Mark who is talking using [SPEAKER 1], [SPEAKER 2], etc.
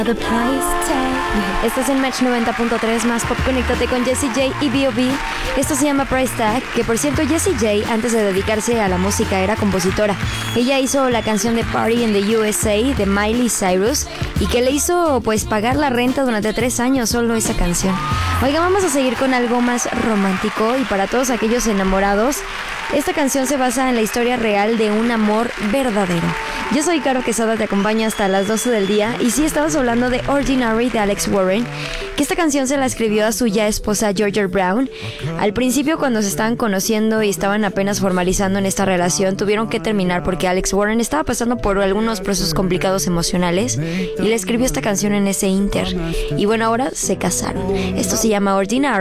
[SPEAKER 1] The price tag. Estás en Match 90.3 más pop. Conéctate con Jessie J y B.O.B. Esto se llama Price Tag, que por cierto Jessie J antes de dedicarse a la música era compositora. Ella hizo la canción de Party in the USA de Miley Cyrus y que le hizo pues pagar la renta durante 3 años solo esa canción. Oiga, vamos a seguir con algo más romántico y para todos aquellos enamorados. Esta canción se basa en la historia real de un amor verdadero. Yo soy Caro Quesada, te acompaño hasta las 12 del día. Y sí, estamos hablando de Ordinary de Alex Warren, que esta canción se la escribió a su ya esposa Georgia Brown. Al principio, cuando se estaban conociendo y estaban apenas formalizando en esta relación, tuvieron que terminar porque Alex Warren estaba pasando por algunos procesos complicados emocionales y le escribió esta canción en ese inter. Y bueno, ahora se casaron. Esto se llama Ordinary.